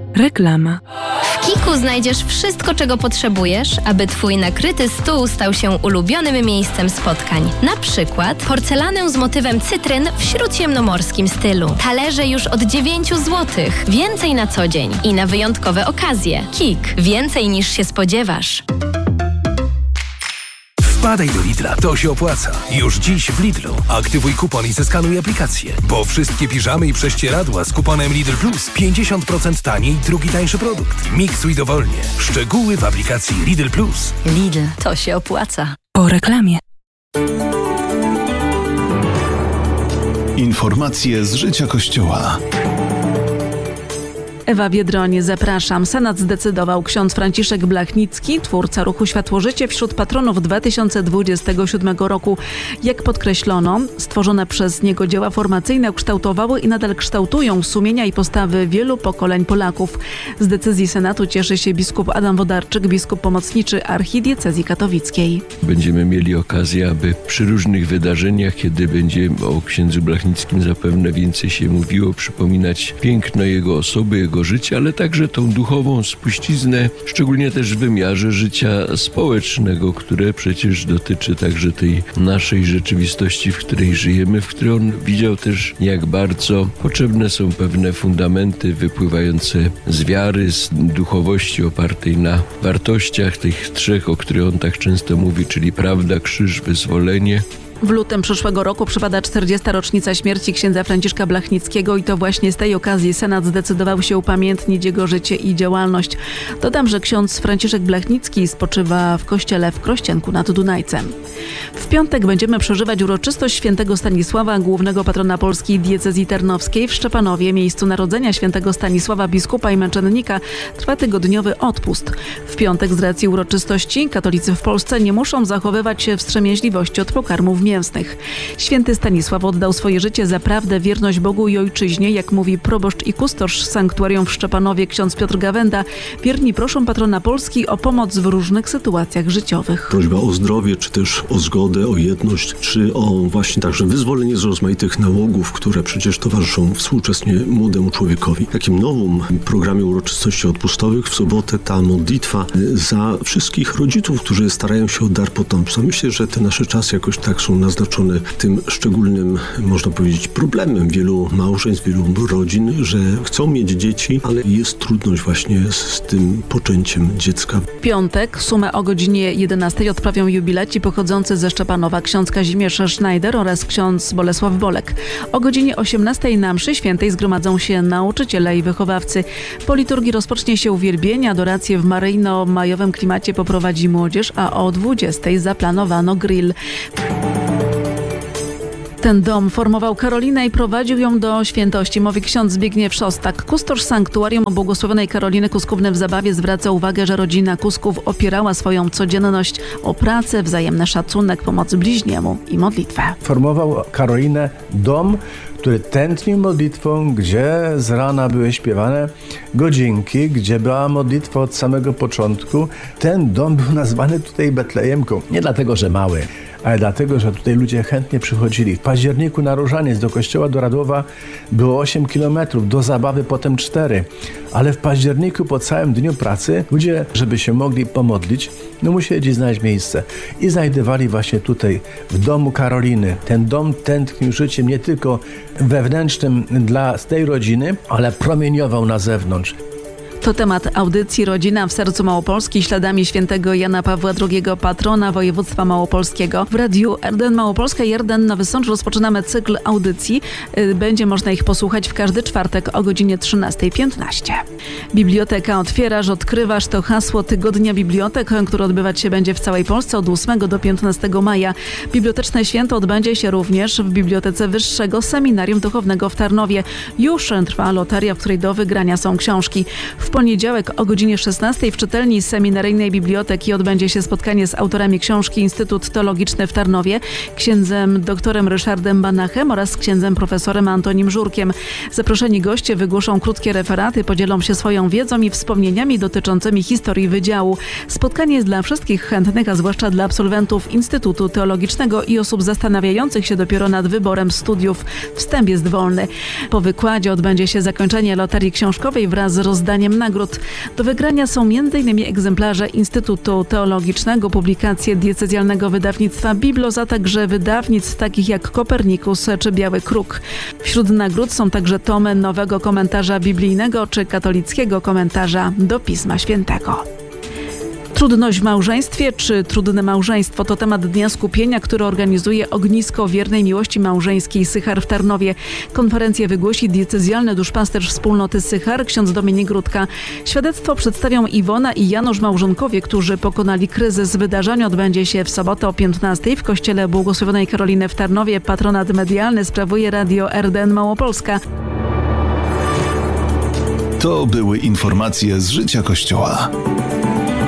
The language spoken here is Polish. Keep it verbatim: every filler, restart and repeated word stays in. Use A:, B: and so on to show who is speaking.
A: Reklama.
B: W Kiku znajdziesz wszystko, czego potrzebujesz, aby Twój nakryty stół stał się ulubionym miejscem spotkań. Na przykład porcelanę z motywem cytryn w śródziemnomorskim stylu. Talerze już od dziewięć złotych. Więcej na co dzień i na wyjątkowe okazje. Kik. Więcej niż się spodziewasz.
C: Wpadaj do Lidla, to się opłaca. Już dziś w Lidlu. Aktywuj kupon i zeskanuj aplikację. Bo wszystkie piżamy i prześcieradła z kuponem Lidl Plus pięćdziesiąt procent taniej, drugi tańszy produkt. Miksuj dowolnie. Szczegóły w aplikacji Lidl Plus.
A: Lidl, to się opłaca. Po reklamie.
D: Informacje z życia Kościoła.
E: Ewa Biedroń, zapraszam. Senat zdecydował. Ksiądz Franciszek Blachnicki, twórca ruchu Światło-Życie, wśród patronów dwa tysiące dwudziestego siódmego roku. Jak podkreślono, stworzone przez niego dzieła formacyjne kształtowały i nadal kształtują sumienia i postawy wielu pokoleń Polaków. Z decyzji Senatu cieszy się biskup Adam Wodarczyk, biskup pomocniczy archidiecezji katowickiej.
F: Będziemy mieli okazję, aby przy różnych wydarzeniach, kiedy będzie o księdzu Blachnickim zapewne więcej się mówiło, przypominać piękno jego osoby, jego życia, ale także tą duchową spuściznę, szczególnie też w wymiarze życia społecznego, które przecież dotyczy także tej naszej rzeczywistości, w której żyjemy, w której on widział też, jak bardzo potrzebne są pewne fundamenty wypływające z wiary, z duchowości opartej na wartościach tych trzech, o których on tak często mówi, czyli prawda, krzyż, wyzwolenie.
E: W lutym przyszłego roku przypada czterdziesta rocznica śmierci księdza Franciszka Blachnickiego i to właśnie z tej okazji Senat zdecydował się upamiętnić jego życie i działalność. Dodam, że ksiądz Franciszek Blachnicki spoczywa w kościele w Krościenku nad Dunajcem. W piątek będziemy przeżywać uroczystość świętego Stanisława, głównego patrona polskiej diecezji tarnowskiej. W Szczepanowie, miejscu narodzenia świętego Stanisława, biskupa i męczennika, trwa tygodniowy odpust. W piątek z racji uroczystości katolicy w Polsce nie muszą zachowywać się wstrzemięźliwości od pokarmów mięsnych. Święty Stanisław oddał swoje życie za prawdę, wierność Bogu i ojczyźnie, jak mówi proboszcz i kustosz sanktuarium w Szczepanowie ksiądz Piotr Gawenda. Wierni proszą patrona Polski o pomoc w różnych sytuacjach życiowych.
G: Prośba o zdrowie, czy też o zgodę, o jedność, czy o właśnie także wyzwolenie z rozmaitych nałogów, które przecież towarzyszą współczesnie młodemu człowiekowi. W takim nowym programie uroczystości odpustowych w sobotę ta modlitwa za wszystkich rodziców, którzy starają się o dar potomstwa. Myślę, że te nasze czasy jakoś tak są naznaczone tym szczególnym, można powiedzieć, problemem wielu małżeństw, wielu rodzin, że chcą mieć dzieci, ale jest trudność właśnie z tym poczęciem dziecka.
E: W piątek sumę o godzinie jedenastej odprawią jubilaci pochodzący ze Szczepanowa ksiądz Kazimierz Schneider oraz ksiądz Bolesław Bolek. O godzinie osiemnastej na mszy świętej zgromadzą się nauczyciele i wychowawcy. Po liturgii rozpocznie się uwielbienie, adorację w maryjno-majowym klimacie poprowadzi młodzież, a o dwudziestej zaplanowano grill. Ten dom formował Karolinę i prowadził ją do świętości, mówi ksiądz Zbigniew Szostak. Kustosz sanktuarium błogosławionej Karoliny Kuskówny w Zabawie zwraca uwagę, że rodzina Kusków opierała swoją codzienność o pracę, wzajemny szacunek, pomoc bliźniemu i modlitwę.
H: Formował Karolinę dom, który tętnił modlitwą, gdzie z rana były śpiewane godzinki, gdzie była modlitwa od samego początku. Ten dom był nazwany tutaj Betlejemką. Nie dlatego, że mały, ale dlatego, że tutaj ludzie chętnie przychodzili. W październiku na Różaniec do kościoła do Radłowa było osiem kilometrów, do Zabawy potem cztery. Ale w październiku po całym dniu pracy ludzie, żeby się mogli pomodlić, no musieli gdzieś znaleźć miejsce. I znajdowali właśnie tutaj, w domu Karoliny. Ten dom tętnił życiem nie tylko wewnętrznym dla tej rodziny, ale promieniował na zewnątrz.
E: To temat audycji Rodzina w sercu Małopolski śladami świętego Jana Pawła drugiego, patrona województwa małopolskiego. W Radiu R D N Małopolska i R D N Nowy Sącz rozpoczynamy cykl audycji. Będzie można ich posłuchać w każdy czwartek o godzinie trzynastej piętnaście. Biblioteka Otwierasz, Odkrywasz to hasło Tygodnia Bibliotek, który odbywać się będzie w całej Polsce od ósmego do piętnastego maja. Biblioteczne święto odbędzie się również w Bibliotece Wyższego Seminarium Duchownego w Tarnowie. Już trwa loteria, w której do wygrania są książki. W poniedziałek o godzinie szesnastej w czytelni Seminaryjnej Biblioteki odbędzie się spotkanie z autorami książki Instytut Teologiczny w Tarnowie, księdzem doktorem Ryszardem Banachem oraz księdzem profesorem Antonim Żurkiem. Zaproszeni goście wygłoszą krótkie referaty, podzielą się swoją wiedzą i wspomnieniami dotyczącymi historii wydziału. Spotkanie jest dla wszystkich chętnych, a zwłaszcza dla absolwentów Instytutu Teologicznego i osób zastanawiających się dopiero nad wyborem studiów. Wstęp jest wolny. Po wykładzie odbędzie się zakończenie loterii książkowej wraz z rozdaniem nagród. Do wygrania są między innymi egzemplarze Instytutu Teologicznego, publikacje diecezjalnego wydawnictwa Biblos, a także wydawnictw takich jak Kopernikus czy Biały Kruk. Wśród nagród są także tomy nowego komentarza biblijnego czy katolickiego komentarza do Pisma Świętego. Trudność w małżeństwie czy trudne małżeństwo to temat Dnia Skupienia, który organizuje Ognisko Wiernej Miłości Małżeńskiej Sychar w Tarnowie. Konferencję wygłosi diecezjalny duszpasterz wspólnoty Sychar, ksiądz Dominik Rudka. Świadectwo przedstawią Iwona i Janusz małżonkowie, którzy pokonali kryzys. Wydarzenie odbędzie się w sobotę o piętnastej w kościele Błogosławionej Karoliny w Tarnowie. Patronat medialny sprawuje Radio R D N Małopolska.
D: To były informacje z życia Kościoła.